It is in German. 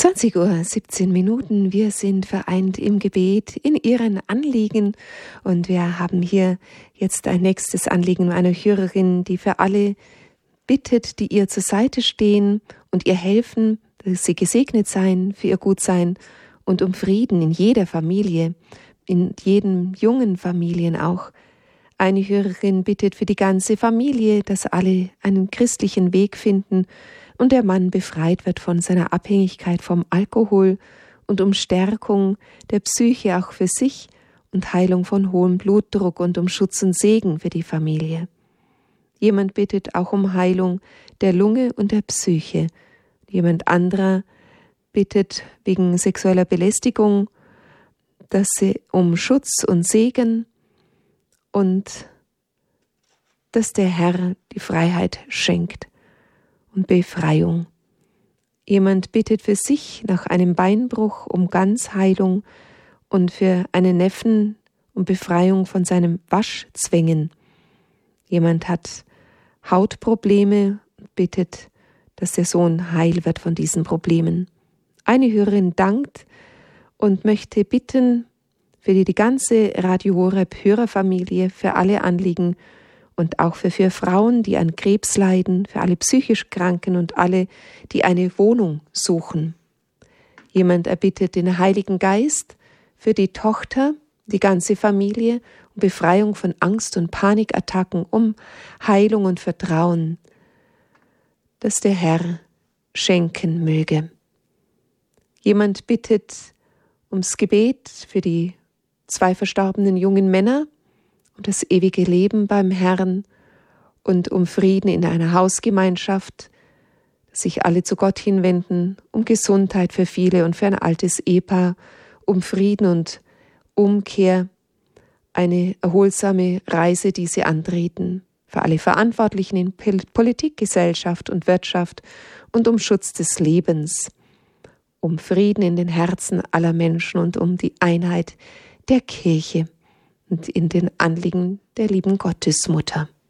20:17 Uhr. Wir sind vereint im Gebet in Ihren Anliegen und wir haben hier jetzt ein nächstes Anliegen einer Hörerin, die für alle bittet, die ihr zur Seite stehen und ihr helfen, dass sie gesegnet sein, für ihr Gutsein und um Frieden in jeder Familie, in jedem jungen Familien auch. Eine Hörerin bittet für die ganze Familie, dass alle einen christlichen Weg finden und der Mann befreit wird von seiner Abhängigkeit vom Alkohol und um Stärkung der Psyche auch für sich und Heilung von hohem Blutdruck und um Schutz und Segen für die Familie. Jemand bittet auch um Heilung der Lunge und der Psyche. Jemand anderer bittet wegen sexueller Belästigung, dass sie um Schutz und Segen und dass der Herr die Freiheit schenkt und Befreiung. Jemand bittet für sich nach einem Beinbruch um Ganzheilung und für einen Neffen um Befreiung von seinem Waschzwängen. Jemand hat Hautprobleme und bittet, dass der Sohn heil wird von diesen Problemen. Eine Hörerin dankt und möchte bitten für die ganze Radio Horeb Hörerfamilie, für alle Anliegen und auch für Frauen, die an Krebs leiden, für alle psychisch Kranken und alle, die eine Wohnung suchen. Jemand erbittet den Heiligen Geist für die Tochter, die ganze Familie, um Befreiung von Angst- und Panikattacken, um Heilung und Vertrauen, dass der Herr schenken möge. Jemand bittet ums Gebet für die 2 verstorbenen jungen Männer, um das ewige Leben beim Herrn und um Frieden in einer Hausgemeinschaft, dass sich alle zu Gott hinwenden, um Gesundheit für viele und für ein altes Ehepaar, um Frieden und Umkehr, eine erholsame Reise, die sie antreten, für alle Verantwortlichen in Politik, Gesellschaft und Wirtschaft und um Schutz des Lebens, um Frieden in den Herzen aller Menschen und um die Einheit der Kirche und in den Anliegen der lieben Gottesmutter.